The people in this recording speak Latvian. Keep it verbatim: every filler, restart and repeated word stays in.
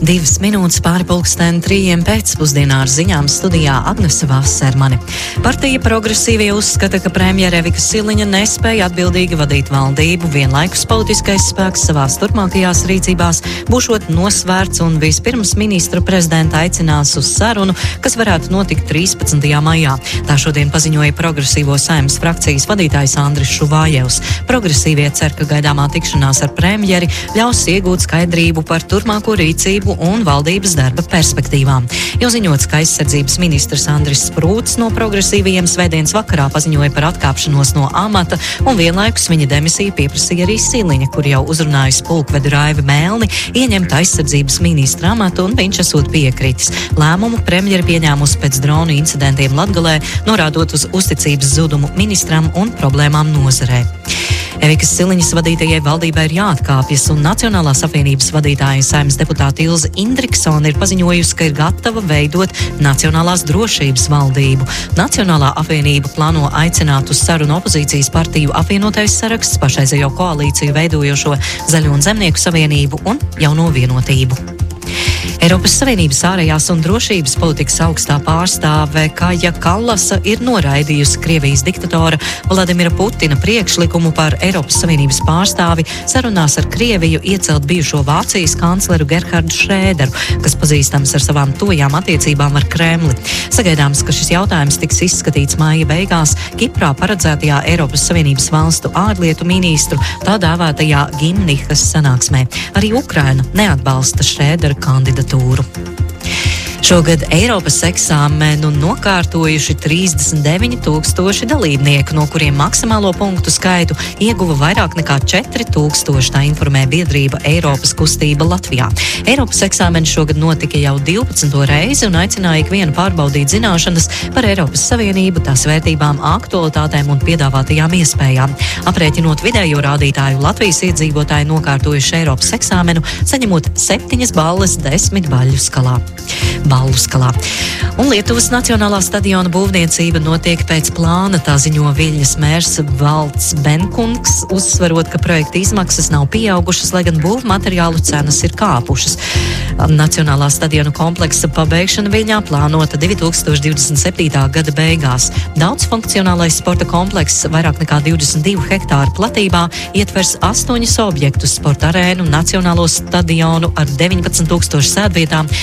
Divas minūtes pāri pulksten trījiem pēcpusdienā ar ziņām studijā Agnese Vasermane. Partija Progresīvie uzskata, ka premjere Evika Siliņa nespēja atbildīgi vadīt valdību, vienlaikus politiskais spēks savās turpmākajās rīcībās būšot nosvērts un vispirms ministru prezidenta aicinās uz sarunu, kas varētu notikt trīspadsmitajā maijā. Tā šodien paziņoja Progresīvo Saeimas frakcijas vadītājs Andris Šuvājevs. Progresīvie cer, ka gaidāmā tikšanās ar premjeri ļaus iegūt skaidrību par turpmāko rīcību un valdības darba perspektīvām. Jau ziņots, ka aizsardzības ministrs Andris Sprūts no Progresīvajiem svētdienas vakarā paziņoja par atkāpšanos no amata, un vienlaikus viņa demisiju pieprasīja arī Siliņa, kur jau uzrunājis pulkvedu Raivi Melni ieņemt aizsardzības ministra amatu, un viņš esot piekritis. Lēmumu premjeri pieņēmusi pēc dronu incidentiem Latgalē, norādot uz uzticības zudumu ministram un problēmām nozarē. Evikas Siliņas vadītajai valdībai ir jāatkāpjas, un Nacionālās apvienības vadītāja Saeimas deputāte Ilze Indriksone ir paziņojusi, ka ir gatava veidot Nacionālās drošības valdību. Nacionālā apvienība plāno aicināt uz sarunu opozīcijas partiju apvienotais saraksts, pašreizējo koalīciju veidojošo Zaļo un Zemnieku savienību un Jauno vienotību. Eiropas Savienības ārējās un drošības politikas augstā pārstāve Kaja Kallasa ir noraidījusi Krievijas diktatora Vladimira Putina priekšlikumu par Eiropas Savienības pārstāvi sarunās ar Krieviju iecelt bijušo Vācijas kancleru Gerhardu Šrēderu, kas pazīstams ar savām tuvajām attiecībām ar Kremli. Sagaidāms, ka šis jautājums tiks izskatīts māja beigās Kiprā paredzētajā Eiropas Savienības valstu ārlietu ministru tā dēvētajā Gimnihas sanāksmē. Arī Ukraina neatbalsta Šrēdera kandidatūru. Šogad Eiropas eksāmenu nokārtojuši trīsdesmit deviņi tūkstoši dalībnieku, no kuriem maksimālo punktu skaitu ieguva vairāk nekā četri tūkstoši, tā informē biedrība Eiropas kustība Latvijā. Eiropas eksāmeni šogad notika jau divpadsmito reizi un aicināja ikvienu pārbaudīt zināšanas par Eiropas Savienību, tās vērtībām, aktualitātēm un piedāvātajām iespējām. Aprēķinot vidējo rādītāju, Latvijas iedzīvotāji nokārtojuši Eiropas eksāmenu, saņemot septiņas balles desmit baļu skalā. Ballu skalā. Un Lietuvas Nacionālā stadiona būvniecība notiek pēc plāna, tā ziņo Viļņas mērs Valds Benkungs, uzsverot, ka projekta izmaksas nav pieaugušas, lai gan būvmateriālu cenas ir kāpušas. Nacionālā stadiona kompleksa pabeigšana Viļņā plānota divi tūkstoši divdesmit septītā gada beigās. Daudzfunkcionālais sporta komplekss vairāk nekā divdesmit divu hektāru platībā ietvers astoņus objektus, sporta arēnu, nacionālo stadionu ar deviņpadsmit tūkstošu sēdvietām,